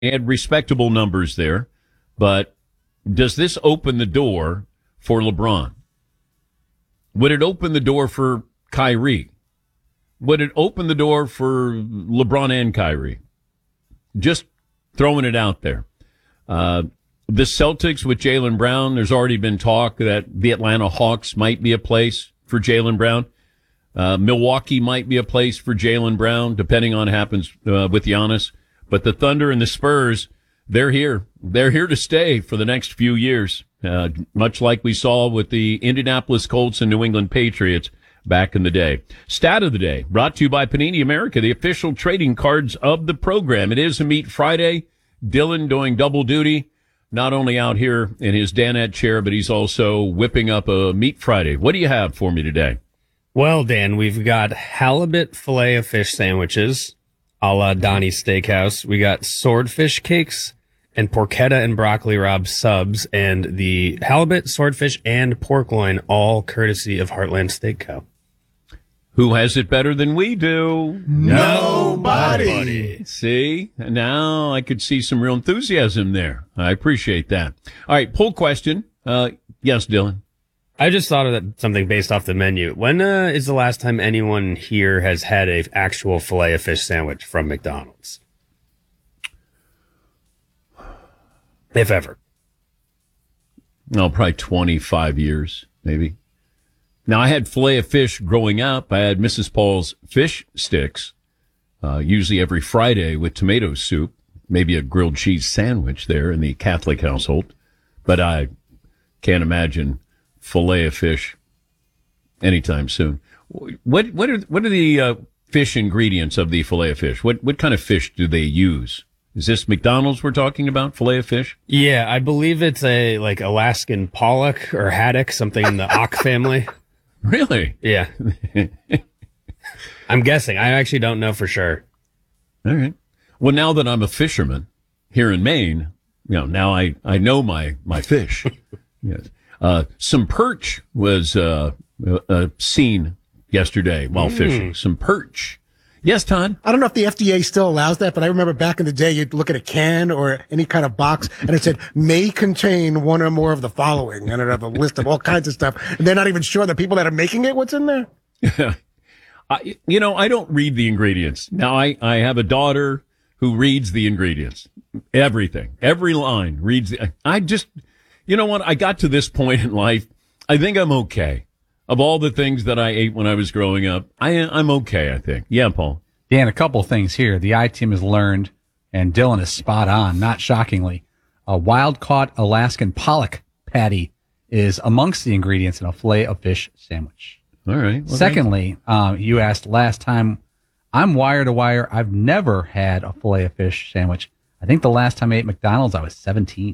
had respectable numbers there, but does this open the door for LeBron? Would it open the door for Kyrie? Would it open the door for LeBron and Kyrie? Just throwing it out there. The Celtics with Jaylen Brown, there's already been talk that the Atlanta Hawks might be a place for Jaylen Brown. Milwaukee might be a place for Jaylen Brown, depending on what happens with Giannis. But the Thunder and the Spurs, they're here. They're here to stay for the next few years, much like we saw with the Indianapolis Colts and New England Patriots back in the day. Stat of the day, brought to you by Panini America, the official trading cards of the program. It is a Meat Friday. Dylan doing double duty, not only out here in his Danette chair, but he's also whipping up a Meat Friday. What do you have for me today? Well, Dan, we've got halibut filet of fish sandwiches, a la Donnie's Steakhouse. We got swordfish cakes and porchetta and broccoli rabe subs, and the halibut, swordfish, and pork loin, all courtesy of Heartland Steak Co. Who has it better than we do? Nobody. See, now I could see some real enthusiasm there. I appreciate that. All right, poll question. Yes, Dylan. I just thought of something based off the menu. When is the last time anyone here has had a actual filet of fish sandwich from McDonald's? If ever. No, probably 25 years, maybe. Now, I had filet of fish growing up. I had Mrs. Paul's fish sticks, usually every Friday with tomato soup, maybe a grilled cheese sandwich there in the Catholic household. But I can't imagine filet of fish anytime soon. What are the fish ingredients of the filet of fish? What kind of fish do they use? Is this McDonald's we're talking about, filet of fish? Yeah, I believe it's a like Alaskan pollock or haddock, something in the auk family. Really? Yeah. I'm guessing. I actually don't know for sure. All right. Well, now that I'm a fisherman here in Maine, now I know my fish. Yes. Some perch was seen yesterday while fishing. Some perch. Yes, Todd? I don't know if the FDA still allows that, but I remember back in the day, you'd look at a can or any kind of box and it said, may contain one or more of the following. And it'd have a list of all kinds of stuff. And they're not even sure the people that are making it, what's in there. I don't read the ingredients. Now, I have a daughter who reads the ingredients. Everything. Every line reads. You know what? I got to this point in life. I think I'm okay. Of all the things that I ate when I was growing up, I'm okay, I think. Yeah, Paul. Dan, a couple things here. The I-team has learned, and Dylan is spot on, not shockingly. A wild-caught Alaskan pollock patty is amongst the ingredients in a filet of fish sandwich. All right. Well, secondly, you asked last time, I'm wire to wire. I've never had a filet of fish sandwich. I think the last time I ate McDonald's, I was 17.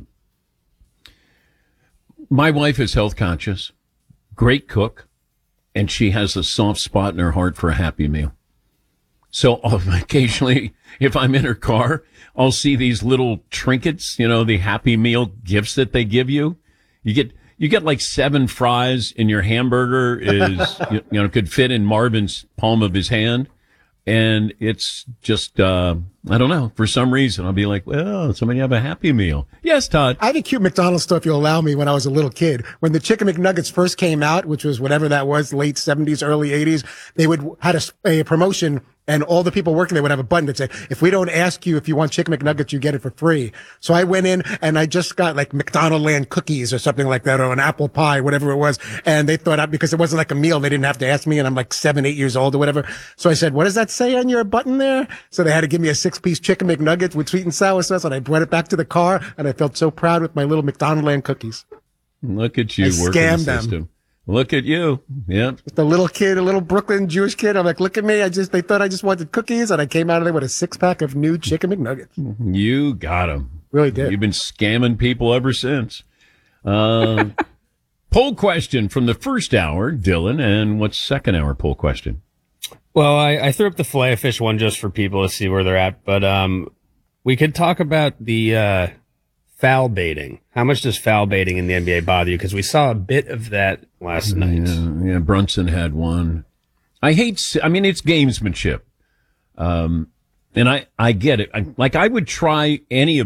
My wife is health conscious, great cook, and she has a soft spot in her heart for a Happy Meal. So occasionally, if I'm in her car, I'll see these little trinkets, the Happy Meal gifts that they give you. You get like 7 fries, and your hamburger is, could fit in Marvin's palm of his hand. And it's just, I don't know, for some reason, I'll be like, well, somebody have a Happy Meal. Yes, Todd. I had a cute McDonald's store, if you'll allow me, when I was a little kid. When the Chicken McNuggets first came out, which was whatever that was, late 70s, early 80s, they had a promotion, and all the people working there would have a button that said, if we don't ask you if you want Chicken McNuggets, you get it for free. So I went in and I just got like McDonald Land cookies or something like that, or an apple pie, whatever it was. And they thought, because it wasn't like a meal, they didn't have to ask me, and I'm like 7, 8 years old or whatever. So I said, what does that say on your button there? So they had to give me a 6-piece Chicken McNuggets with sweet and sour sauce, and I brought it back to the car, and I felt so proud with my little McDonald Land cookies. Look at you working the system. Them. Look at you. Yeah. Just a little kid, a little Brooklyn Jewish kid. I'm like, look at me. They thought I just wanted cookies, and I came out of there with a 6-pack of new Chicken McNuggets. You got them. Really did. You've been scamming people ever since. Poll question from the first hour, Dylan, and what's second hour poll question? Well, I threw up the filet of fish one just for people to see where they're at, but we could talk about the foul baiting. How much does foul baiting in the NBA bother you? Because we saw a bit of that last night. Yeah, Brunson had one. It's gamesmanship. And I get it. I would try any of